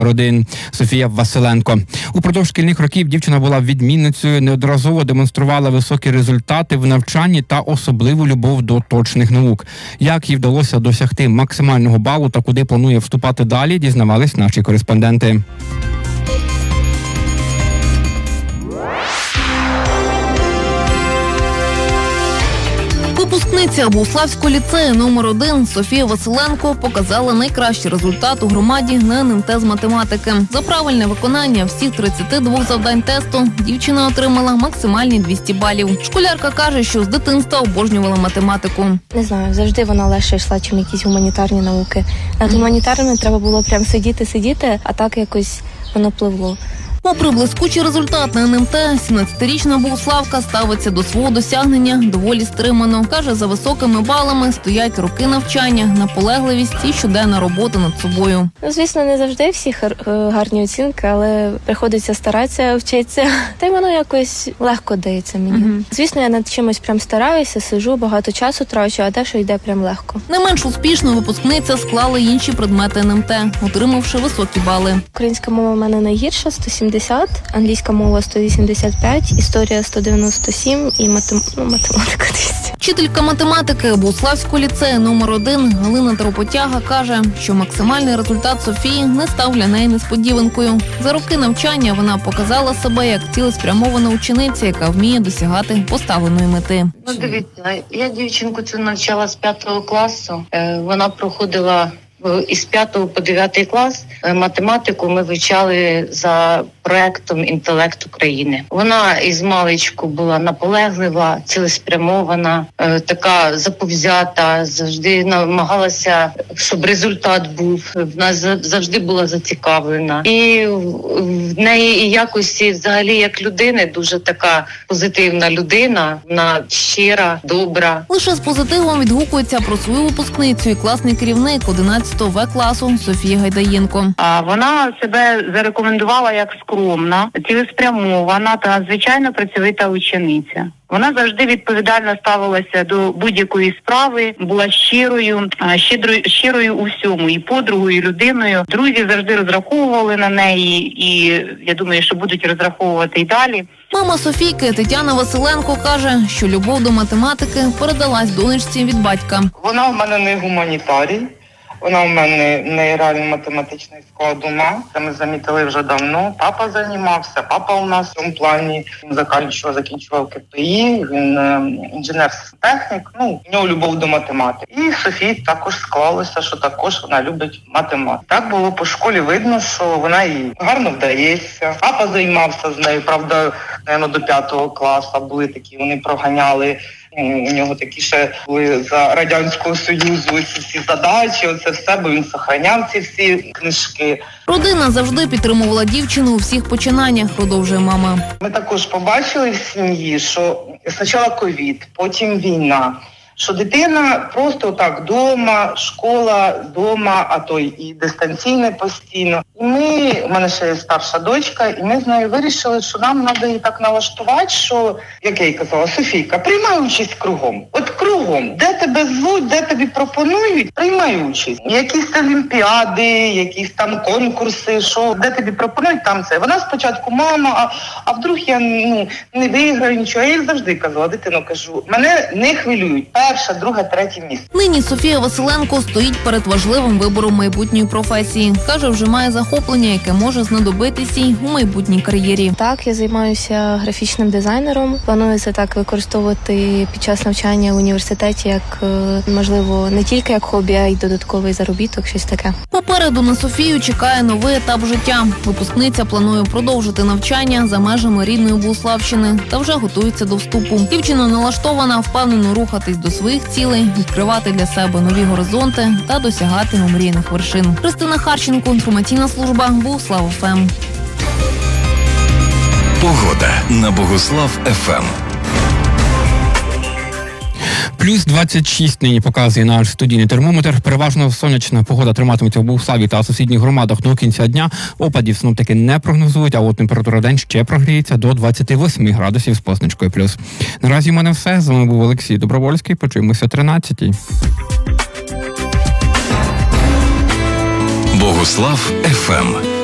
родин Софія Василенко. Упродовж шкільних років дівчина була відмінницею, неодноразово демонструвала високі результати в навчанні та особливу любов до точних наук. Як їй вдалося досягти максимального балу та куди планує вступати далі, дізнавались наші кореспонденти. Випускниця Богуславського ліцею номер 1 Софія Василенко показала найкращий результат у громаді на НМТ з математики. За правильне виконання всіх 32 завдань тесту дівчина отримала максимальні 200 балів. Школярка каже, що з дитинства обожнювала математику. Не знаю, завжди вона легше йшла, чим якісь гуманітарні науки. Над гуманітарними треба було прям сидіти, а так якось воно пливло. Попри блискучий результат на НМТ, 17-річна Богуславка ставиться до свого досягнення доволі стримано. Каже, за високими балами стоять роки навчання, наполегливість і щоденна робота над собою. Звісно, не завжди всі гарні оцінки, але приходиться старатися, вчитися. Та й воно якось легко дається мені. Звісно, я над чимось прям стараюся, сиджу, багато часу трачу, а дещо йде прям легко. Не менш успішно випускниця склала інші предмети НМТ, отримавши високі бали. Українська мова в мене найгірша, 170, англійська мова 185, історія 197 і математика 200. Вчителька математики Богуславського ліцею номер 1 Галина Тропотяга каже, що максимальний результат Софії не став для неї несподіванкою. За роки навчання вона показала себе як цілеспрямована учениця, яка вміє досягати поставленої мети. Дивіться, я дівчинку цю навчала з 5 класу. Вона проходила із 5 по 9 клас математику ми вивчали за проектом «Інтелект України». Вона із маличку була наполеглива, цілеспрямована, така заповзята, завжди намагалася, щоб результат був. Вона завжди була зацікавлена. І в неї і якості взагалі як людини дуже така позитивна людина, вона щира, добра. Лише з позитивом відгукується про свою випускницю і класний керівник 11 В-класу Софія Гайдаєнко. Вона себе зарекомендувала як скромна, цілеспрямована та надзвичайно працьовита учениця. Вона завжди відповідально ставилася до будь-якої справи, була щирою у всьому, і подругою, і людиною. Друзі завжди розраховували на неї, і я думаю, що будуть розраховувати і далі. Мама Софійки Тетяна Василенко каже, що любов до математики передалась донечці від батька. Вона в мене не гуманітарій. Вона у мене не реально-математичний склад ума. Це ми замітили вже давно. Папа займався. Папа у нас в цьому плані закінчував КПІ, він інженер-технік. В нього любов до математики. І Софії також склалося, що також вона любить математику. Так було по школі видно, що вона їй гарно вдається. Папа займався з нею, правда, до 5 класу були такі, вони проганяли. У нього такі ще були за Радянського Союзу ці всі задачі, оце все, бо він зберігав ці всі книжки. Родина завжди підтримувала дівчину у всіх починаннях, продовжує мама. Ми також побачили в сім'ї, що спочатку ковід, потім війна, що дитина просто так вдома, школа, вдома, а то і дистанційне постійно. І у мене ще є старша дочка, і ми з нею вирішили, що нам треба її так налаштувати, що, як я їй казала, Софійка, приймай участь кругом. От кругом, де тебе звуть, де тобі пропонують, приймай участь. Якісь олімпіади, якісь там конкурси, де тобі пропонують, там це. Вона спочатку, мама, а вдруг я не виграю нічого. Я їй завжди казала, дитино, кажу, мене не хвилюють. Перше, друге, третє місце. Нині Софія Василенко стоїть перед важливим вибором майбутньої професії. Каже, вже має захоплення, яке може знадобитися їй у майбутній кар'єрі. Так, я займаюся графічним дизайнером. Планую це так використовувати під час навчання в університеті, як, можливо, не тільки як хобі, а й додатковий заробіток, щось таке. Попереду на Софію чекає новий етап життя. Випускниця планує продовжити навчання за межами рідної Богуславщини та вже готується до вступу. Дівчина налаштована впевнено рухатись до своїх цілей, відкривати для себе нові горизонти та досягати омріяних вершин. Христина Харченко, інформаційна служба Богуслав ФМ. Погода на Богуслав ФМ. Плюс 26 нині показує наш студійний термометр. Переважно сонячна погода триматиметься в Богуславі та сусідніх громадах до кінця дня. Опадів синоптики не прогнозують, а от температура в день ще прогріється до 28 градусів з позначкою плюс. Наразі в мене все. З вами був Олексій Добровольський. Почуємося о 13-й. Богуслав ФМ.